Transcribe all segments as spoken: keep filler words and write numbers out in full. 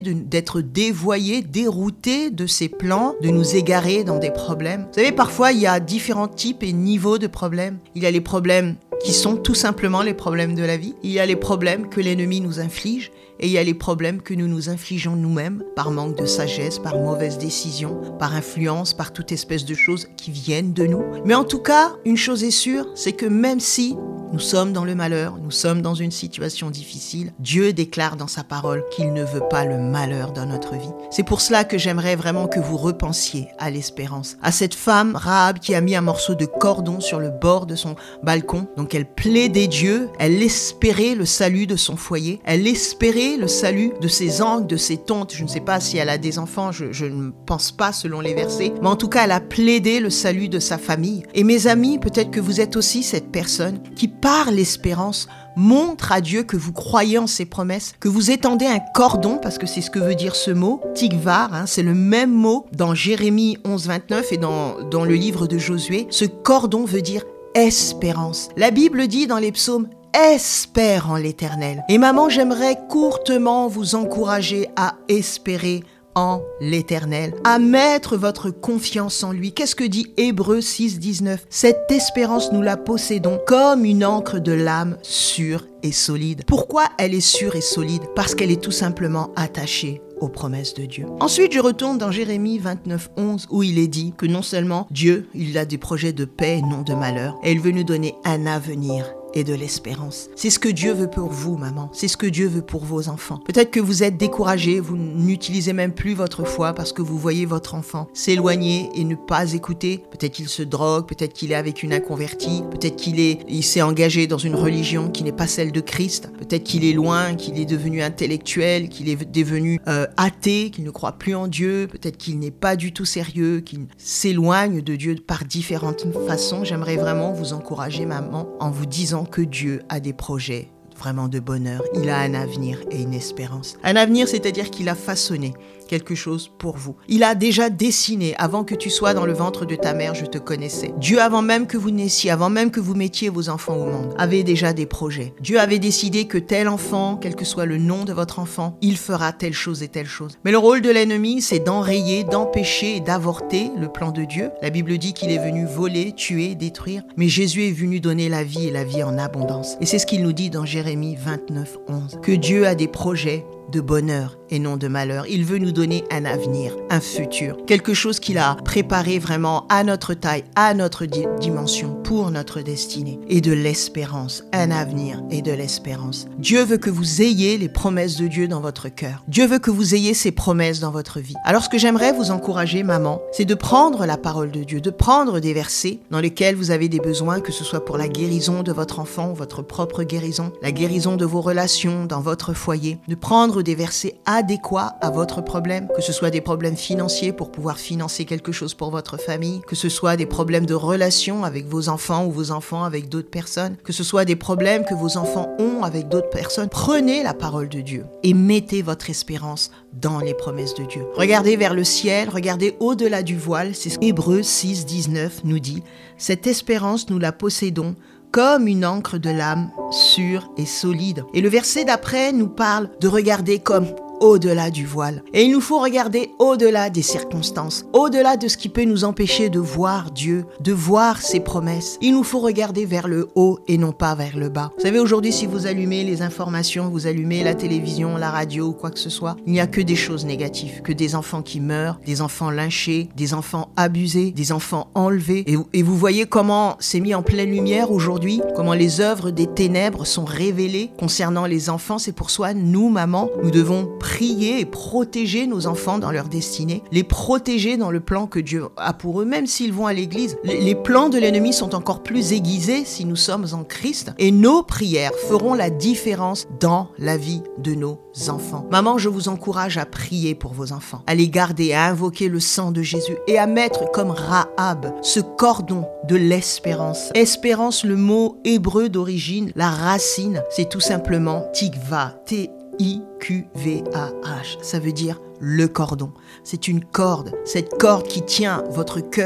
de- d'être dévoyés, déroutés de ses plans, de nous égarer dans des problèmes. Vous savez, parfois, il y a différents types et niveaux de problèmes. Il y a les problèmes qui sont tout simplement les problèmes de la vie. Il y a les problèmes que l'ennemi nous inflige et il y a les problèmes que nous nous infligeons nous-mêmes par manque de sagesse, par mauvaise décision, par influence, par toute espèce de choses qui viennent de nous. Mais en tout cas, une chose est sûre, c'est que même si nous sommes dans le malheur, nous sommes dans une situation difficile, Dieu déclare dans sa parole qu'il ne veut pas le malheur dans notre vie. C'est pour cela que j'aimerais vraiment que vous repensiez à l'espérance, à cette femme Rahab qui a mis un morceau de cordon sur le bord de son balcon. Donc elle plaidait Dieu, elle espérait le salut de son foyer, elle espérait le salut de ses oncles, de ses tantes. Je ne sais pas si elle a des enfants, je, je ne pense pas selon les versets, mais en tout cas elle a plaidé le salut de sa famille. Et mes amis, peut-être que vous êtes aussi cette personne qui par l'espérance, montre à Dieu que vous croyez en ses promesses, que vous étendez un cordon, parce que c'est ce que veut dire ce mot, tikvar, hein, c'est le même mot dans Jérémie onze, vingt-neuf et dans, dans le livre de Josué. Ce cordon veut dire espérance. La Bible dit dans les psaumes, espère en l'Éternel. Et maman, j'aimerais courtement vous encourager à espérer en l'Éternel, à mettre votre confiance en lui. Qu'est-ce que dit Hébreux six, dix-neuf? Cette espérance, nous la possédons comme une ancre de l'âme sûre et solide. Pourquoi elle est sûre et solide? Parce qu'elle est tout simplement attachée aux promesses de Dieu. Ensuite, je retourne dans Jérémie vingt-neuf, onze, où il est dit que non seulement Dieu, il a des projets de paix et non de malheur, et il veut nous donner un avenir et de l'espérance. C'est ce que Dieu veut pour vous, maman. C'est ce que Dieu veut pour vos enfants. Peut-être que vous êtes découragés, vous n'utilisez même plus votre foi parce que vous voyez votre enfant s'éloigner et ne pas écouter. Peut-être qu'il se drogue, peut-être qu'il est avec une inconvertie, peut-être qu'il est, il s'est engagé dans une religion qui n'est pas celle de Christ. Peut-être qu'il est loin, qu'il est devenu intellectuel, qu'il est devenu euh, athée, qu'il ne croit plus en Dieu. Peut-être qu'il n'est pas du tout sérieux, qu'il s'éloigne de Dieu par différentes façons. J'aimerais vraiment vous encourager, maman, en vous disant que Dieu a des projets vraiment de bonheur. Il a un avenir et une espérance. Un avenir, c'est-à-dire qu'il a façonné quelque chose pour vous. Il a déjà dessiné, avant que tu sois dans le ventre de ta mère, je te connaissais. Dieu, avant même que vous naissiez, avant même que vous mettiez vos enfants au monde, avait déjà des projets. Dieu avait décidé que tel enfant, quel que soit le nom de votre enfant, il fera telle chose et telle chose. Mais le rôle de l'ennemi, c'est d'enrayer, d'empêcher et d'avorter le plan de Dieu. La Bible dit qu'il est venu voler, tuer, détruire, mais Jésus est venu donner la vie et la vie en abondance. Et c'est ce qu'il nous dit dans Jérémie vingt-neuf, onze, que Dieu a des projets de bonheur et non de malheur. Il veut nous donner un avenir, un futur, quelque chose qu'il a préparé vraiment à notre taille, à notre di- dimension, pour notre destinée, et de l'espérance, un avenir et de l'espérance. Dieu veut que vous ayez les promesses de Dieu dans votre cœur. Dieu veut que vous ayez ses promesses dans votre vie. Alors ce que j'aimerais vous encourager, maman, c'est de prendre la parole de Dieu, de prendre des versets dans lesquels vous avez des besoins, que ce soit pour la guérison de votre enfant, votre propre guérison, la guérison de vos relations dans votre foyer, de prendre des versets adéquats à votre problème, que ce soit des problèmes financiers pour pouvoir financer quelque chose pour votre famille, que ce soit des problèmes de relation avec vos enfants ou vos enfants avec d'autres personnes, que ce soit des problèmes que vos enfants ont avec d'autres personnes. Prenez la parole de Dieu et mettez votre espérance dans les promesses de Dieu. Regardez vers le ciel, regardez au-delà du voile, c'est ce qu'Hébreux six, dix-neuf nous dit. Cette espérance, nous la possédons comme une ancre de l'âme sûre et solide. Et le verset d'après nous parle de regarder comme au-delà du voile. Et il nous faut regarder au-delà des circonstances, au-delà de ce qui peut nous empêcher de voir Dieu, de voir ses promesses. Il nous faut regarder vers le haut et non pas vers le bas. Vous savez, aujourd'hui, si vous allumez les informations, vous allumez la télévision, la radio ou quoi que ce soit, il n'y a que des choses négatives, que des enfants qui meurent, des enfants lynchés, des enfants abusés, des enfants enlevés. Et, et vous voyez comment c'est mis en pleine lumière aujourd'hui, comment les œuvres des ténèbres sont révélées concernant les enfants. C'est pour soi, nous, maman, nous devons prier et protéger nos enfants dans leur destinée, les protéger dans le plan que Dieu a pour eux, même s'ils vont à l'église. Les plans de l'ennemi sont encore plus aiguisés si nous sommes en Christ, et nos prières feront la différence dans la vie de nos enfants. Maman, je vous encourage à prier pour vos enfants, à les garder, à invoquer le sang de Jésus et à mettre comme Rahab ce cordon de l'espérance. Espérance, le mot hébreu d'origine, la racine, c'est tout simplement tikva, T I Q V A H. Ça veut dire le cordon. C'est une corde, cette corde qui tient votre cœur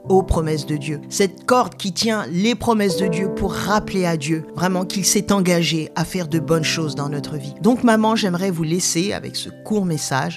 aux promesses de Dieu. Cette corde qui tient les promesses de Dieu pour rappeler à Dieu vraiment qu'il s'est engagé à faire de bonnes choses dans notre vie. Donc maman, j'aimerais vous laisser avec ce court message